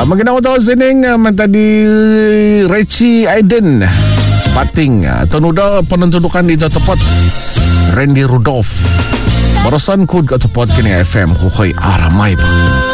Magandang utaw sining tadi Richie Aiden Pating Tunuda penuntudukan dito tepat Randy Rudolph Barasan kud ka tepat kini FM Kukoy aramay pa